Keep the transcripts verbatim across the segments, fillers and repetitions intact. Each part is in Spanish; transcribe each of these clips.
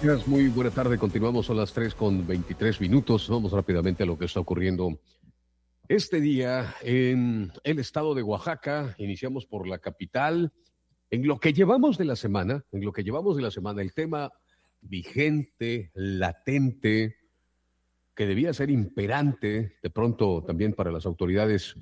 Gracias, muy buena tarde. Continuamos a las tres con veintitrés minutos. Vamos rápidamente a lo que está ocurriendo este día en el estado de Oaxaca. Iniciamos por la capital. En lo que llevamos de la semana, en lo que llevamos de la semana, el tema vigente, latente, que debía ser imperante de pronto también para las autoridades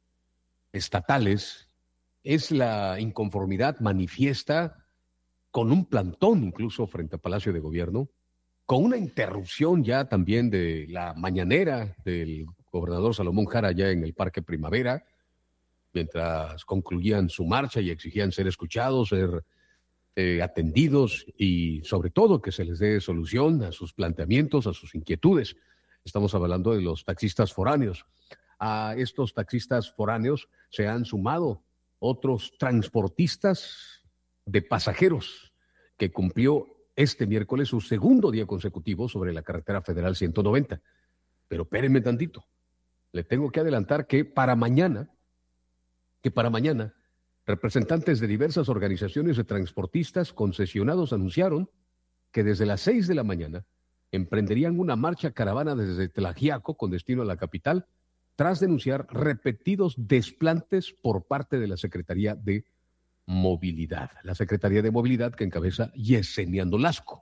estatales, es la inconformidad manifiesta con un plantón incluso frente al Palacio de Gobierno, con una interrupción ya también de la mañanera del gobernador Salomón Jara ya en el Parque Primavera, mientras concluían su marcha y exigían ser escuchados, ser eh, atendidos y sobre todo que se les dé solución a sus planteamientos, a sus inquietudes. Estamos hablando de los taxistas foráneos. A estos taxistas foráneos se han sumado otros transportistas de pasajeros que cumplió este miércoles su segundo día consecutivo sobre la carretera federal ciento noventa. Pero espérenme tantito. Le tengo que adelantar que para mañana, que para mañana, representantes de diversas organizaciones de transportistas concesionados anunciaron que desde las seis de la mañana emprenderían una marcha caravana desde Tlaxiaco con destino a la capital, tras denunciar repetidos desplantes por parte de la Secretaría de Movilidad. La Secretaría de Movilidad que encabeza Yesenia Nolasco.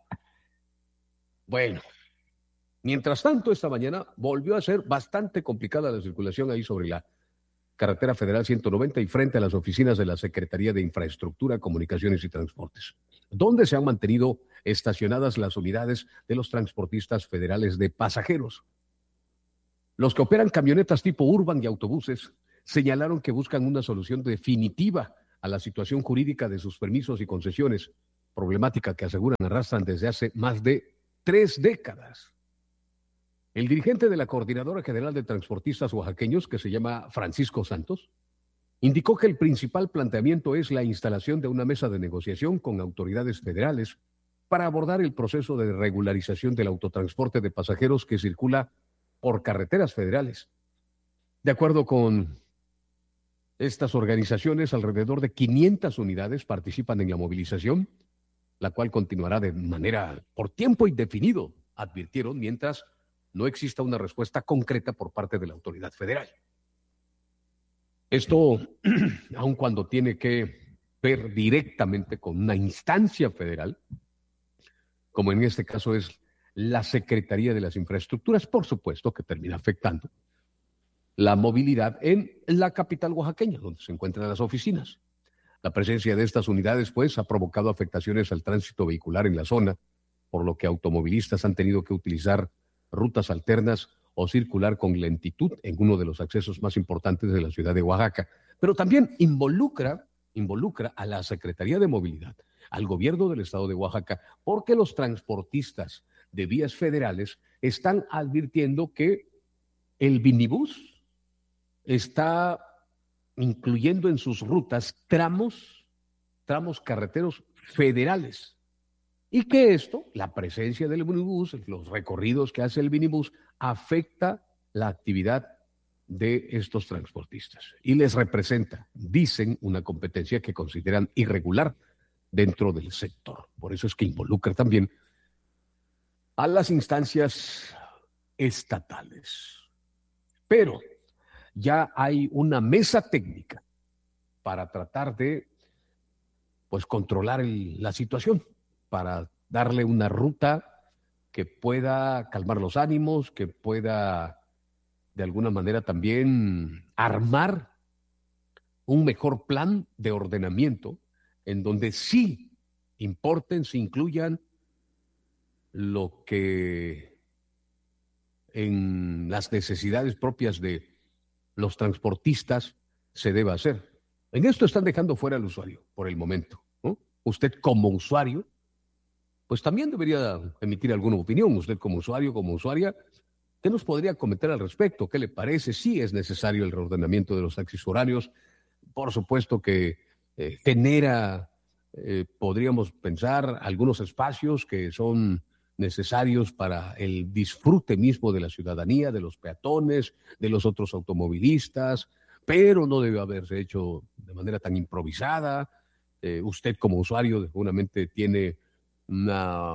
Bueno, mientras tanto, esta mañana volvió a ser bastante complicada la circulación ahí sobre la carretera federal ciento noventa y frente a las oficinas de la Secretaría de Infraestructura, Comunicaciones y Transportes, donde se han mantenido estacionadas las unidades de los transportistas federales de pasajeros. Los que operan camionetas tipo urban y autobuses señalaron que buscan una solución definitiva a la situación jurídica de sus permisos y concesiones, problemática que aseguran arrastran desde hace más de tres décadas. El dirigente de la Coordinadora General de Transportistas Oaxaqueños, que se llama Francisco Santos, indicó que el principal planteamiento es la instalación de una mesa de negociación con autoridades federales para abordar el proceso de regularización del autotransporte de pasajeros que circula por carreteras federales. De acuerdo con estas organizaciones, alrededor de quinientas unidades participan en la movilización, la cual continuará de manera por tiempo indefinido, advirtieron, mientras no exista una respuesta concreta por parte de la autoridad federal. Esto, aun cuando tiene que ver directamente con una instancia federal, como en este caso es la Secretaría de las Infraestructuras, por supuesto que termina afectando la movilidad en la capital oaxaqueña, donde se encuentran las oficinas. La presencia de estas unidades, pues, ha provocado afectaciones al tránsito vehicular en la zona, por lo que automovilistas han tenido que utilizar rutas alternas o circular con lentitud en uno de los accesos más importantes de la ciudad de Oaxaca. Pero también involucra, involucra a la Secretaría de Movilidad, al gobierno del estado de Oaxaca, porque los transportistas de vías federales están advirtiendo que el minibús está incluyendo en sus rutas tramos, tramos carreteros federales. Y que esto, la presencia del minibús, los recorridos que hace el minibús, afecta la actividad de estos transportistas. Y les representa, dicen, una competencia que consideran irregular dentro del sector. Por eso es que involucra también a las instancias estatales. Pero ya hay una mesa técnica para tratar de, pues, controlar el, la situación, para darle una ruta que pueda calmar los ánimos, que pueda de alguna manera también armar un mejor plan de ordenamiento en donde sí importen, se incluyan lo que en las necesidades propias de los transportistas se deba hacer. En esto están dejando fuera al usuario por el momento, ¿no? Usted como usuario, pues también debería emitir alguna opinión. Usted como usuario, como usuaria, ¿qué nos podría comentar al respecto? ¿Qué le parece? Sí es necesario el reordenamiento de los taxis foráneos. Por supuesto que eh, genera, eh, podríamos pensar, algunos espacios que son necesarios para el disfrute mismo de la ciudadanía, de los peatones, de los otros automovilistas, pero no debe haberse hecho de manera tan improvisada. Eh, usted como usuario seguramente tiene una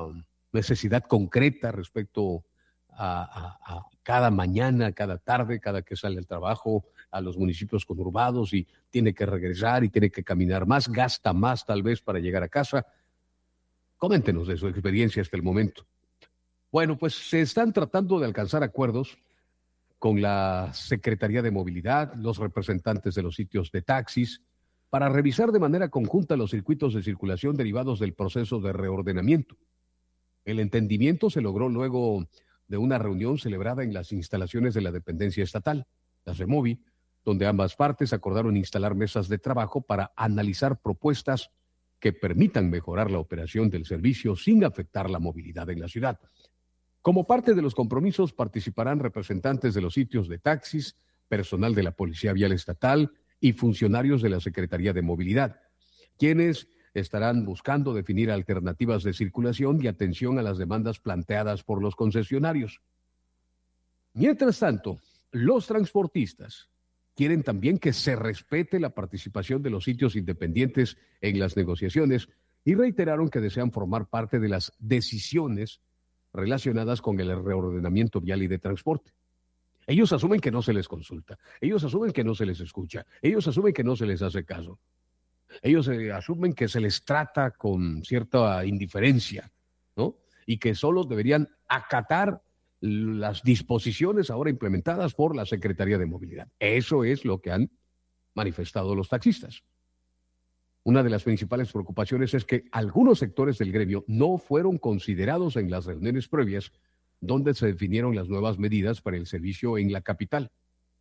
necesidad concreta respecto a, a, a cada mañana, cada tarde, cada que sale al trabajo, a los municipios conurbados y tiene que regresar y tiene que caminar más, gasta más tal vez para llegar a casa. Coméntenos de su experiencia hasta el momento. Bueno, pues se están tratando de alcanzar acuerdos con la Secretaría de Movilidad, los representantes de los sitios de taxis, para revisar de manera conjunta los circuitos de circulación derivados del proceso de reordenamiento. El entendimiento se logró luego de una reunión celebrada en las instalaciones de la dependencia estatal, la CEMOVI, donde ambas partes acordaron instalar mesas de trabajo para analizar propuestas que permitan mejorar la operación del servicio sin afectar la movilidad en la ciudad. Como parte de los compromisos participarán representantes de los sitios de taxis, personal de la Policía Vial Estatal y funcionarios de la Secretaría de Movilidad, quienes estarán buscando definir alternativas de circulación y atención a las demandas planteadas por los concesionarios. Mientras tanto, los transportistas quieren también que se respete la participación de los sitios independientes en las negociaciones y reiteraron que desean formar parte de las decisiones relacionadas con el reordenamiento vial y de transporte. Ellos asumen que no se les consulta, ellos asumen que no se les escucha, ellos asumen que no se les hace caso, ellos eh, asumen que se les trata con cierta indiferencia, ¿no? Y que solo deberían acatar las disposiciones ahora implementadas por la Secretaría de Movilidad. Eso es lo que han manifestado los taxistas. Una de las principales preocupaciones es que algunos sectores del gremio no fueron considerados en las reuniones previas donde se definieron las nuevas medidas para el servicio en la capital.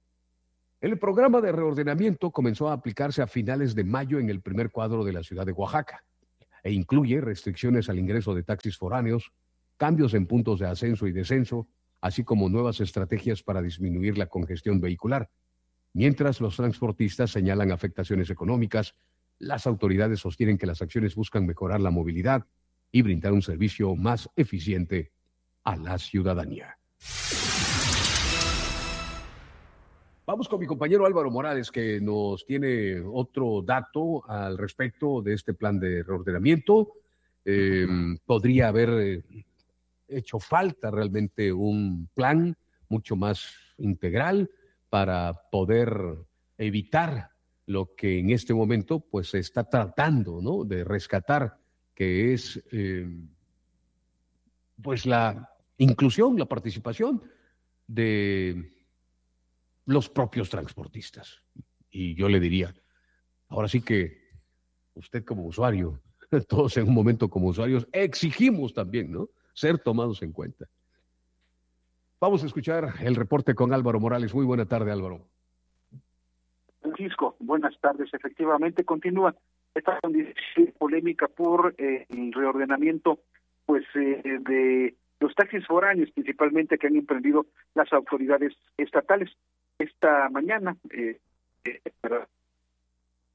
El programa de reordenamiento comenzó a aplicarse a finales de mayo en el primer cuadro de la ciudad de Oaxaca e incluye restricciones al ingreso de taxis foráneos, cambios en puntos de ascenso y descenso, así como nuevas estrategias para disminuir la congestión vehicular. Mientras los transportistas señalan afectaciones económicas, las autoridades sostienen que las acciones buscan mejorar la movilidad y brindar un servicio más eficiente a la ciudadanía. Vamos con mi compañero Álvaro Morales, que nos tiene otro dato al respecto de este plan de reordenamiento. Eh, podría haber eh, hecho falta realmente un plan mucho más integral para poder evitar lo que en este momento pues se está tratando, ¿no?, de rescatar, que es eh, pues la inclusión, la participación de los propios transportistas. Y yo le diría, ahora sí que usted como usuario, todos en un momento como usuarios, exigimos también, ¿no?, ser tomados en cuenta. Vamos a escuchar el reporte con Álvaro Morales. Muy buena tarde, Álvaro. Francisco, buenas tardes. Efectivamente, continúa esta condición polémica por eh, el reordenamiento pues eh, de los taxis foráneos, principalmente, que han emprendido las autoridades estatales. Esta mañana, eh, eh,